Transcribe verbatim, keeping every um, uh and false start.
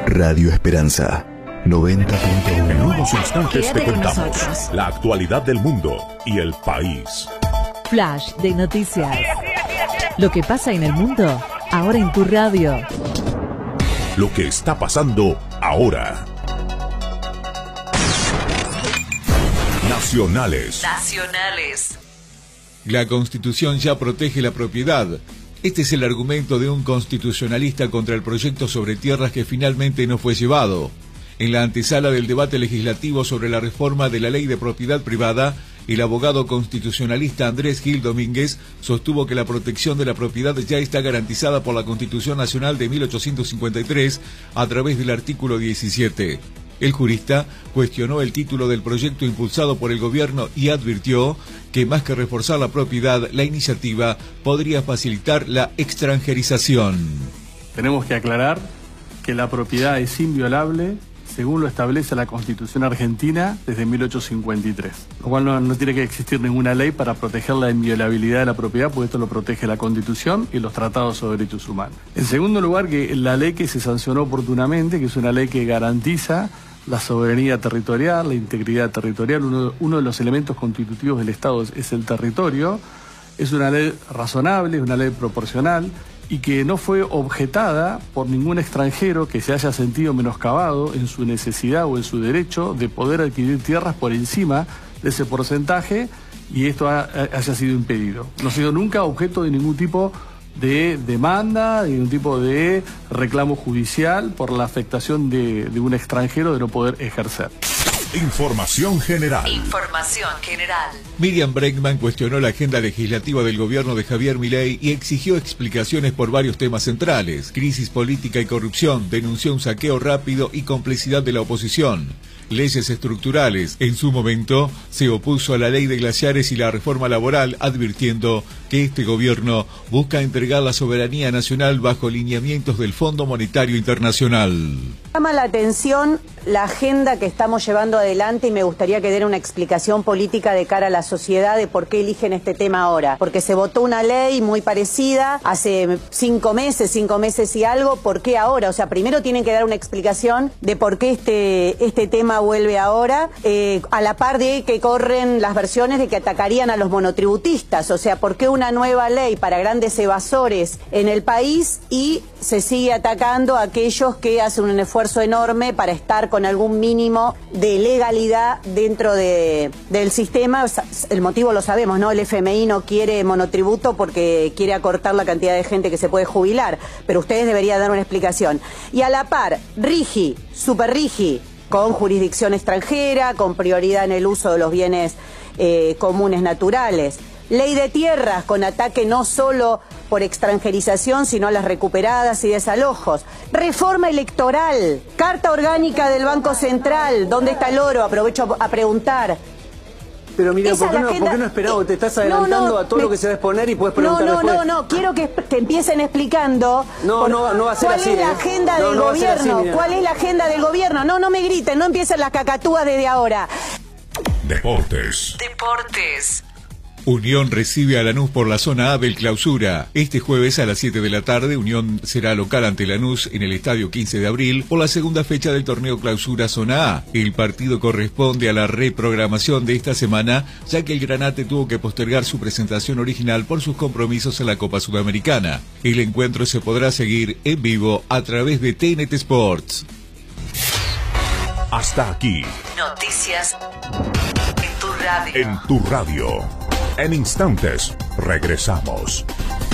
Radio Esperanza noventa punto uno. En unos instantes Quédate te con contamos nosotros. la actualidad del mundo y el país. Flash de noticias. Lo que pasa en el mundo, ahora en tu radio. Lo que está pasando ahora. Nacionales. Nacionales. La Constitución ya protege la propiedad. Este es el argumento de un constitucionalista contra el proyecto sobre tierras que finalmente no fue llevado. En la antesala del debate legislativo sobre la reforma de la ley de propiedad privada, el abogado constitucionalista Andrés Gil Domínguez sostuvo que la protección de la propiedad ya está garantizada por la Constitución Nacional de mil ochocientos cincuenta y tres a través del artículo diecisiete. El jurista cuestionó el título del proyecto impulsado por el gobierno y advirtió que más que reforzar la propiedad, la iniciativa podría facilitar la extranjerización. Tenemos que aclarar que la propiedad es inviolable según lo establece la Constitución argentina desde mil ochocientos cincuenta y tres, lo cual no, no tiene que existir ninguna ley para proteger la inviolabilidad de la propiedad, porque esto lo protege la Constitución y los tratados sobre derechos humanos. En segundo lugar, que la ley que se sancionó oportunamente, que es una ley que garantiza la soberanía territorial, la integridad territorial, uno, uno de los elementos constitutivos del Estado es, es el territorio, es una ley razonable, es una ley proporcional y que no fue objetada por ningún extranjero que se haya sentido menoscabado en su necesidad o en su derecho de poder adquirir tierras por encima de ese porcentaje y esto ha, haya sido impedido. No ha sido nunca objeto de ningún tipo de demanda, de ningún tipo de reclamo judicial por la afectación de, de un extranjero de no poder ejercer. Información general. Información general. Miriam Bregman cuestionó la agenda legislativa del gobierno de Javier Milei y exigió explicaciones por varios temas centrales. Crisis política y corrupción, denunció un saqueo rápido y complicidad de la oposición. Leyes estructurales. En su momento se opuso a la ley de glaciares y la reforma laboral, advirtiendo que este gobierno busca entregar la soberanía nacional bajo lineamientos del Fondo Monetario Internacional. Llama la atención la agenda que estamos llevando adelante y me gustaría que diera una explicación política de cara a la sociedad de por qué eligen este tema ahora. Porque se votó una ley muy parecida hace cinco meses, cinco meses y algo, ¿por qué ahora? O sea, primero tienen que dar una explicación de por qué este, este tema vuelve ahora, eh, a la par de que corren las versiones de que atacarían a los monotributistas. O sea, ¿por qué una nueva ley para grandes evasores en el país y se sigue atacando a aquellos que hacen un esfuerzo enorme para estar con algún mínimo de legalidad dentro de, del sistema? El motivo lo sabemos, ¿no? El F M I no quiere monotributo porque quiere acortar la cantidad de gente que se puede jubilar, pero ustedes deberían dar una explicación. Y a la par, RIGI, Super RIGI, con jurisdicción extranjera, con prioridad en el uso de los bienes eh, comunes naturales. Ley de tierras, con ataque no solo por extranjerización, sino a las recuperadas y desalojos. Reforma electoral, carta orgánica del Banco Central. ¿Dónde está el oro? Aprovecho a preguntar. Pero mira, ¿por qué, no, agenda... ¿por qué no esperado? Te estás adelantando no, no, a todo me... lo que se va a exponer y puedes preguntar no, no, después. No, no, no, quiero que, que empiecen explicando no, por... no, no va a ser cuál así, es la ¿eh? agenda no, del no gobierno. Así, ¿Cuál es la agenda del gobierno? No, no me griten, no empiecen las cacatúas desde ahora. Deportes. Deportes. Unión recibe a Lanús por la zona A del Clausura. Este jueves a las siete de la tarde, Unión será local ante Lanús en el Estadio quince de abril por la segunda fecha del torneo Clausura Zona A. El partido corresponde a la reprogramación de esta semana, ya que el Granate tuvo que postergar su presentación original por sus compromisos en la Copa Sudamericana. El encuentro se podrá seguir en vivo a través de T N T Sports. Hasta aquí. Noticias en tu radio. En tu radio. En instantes, regresamos.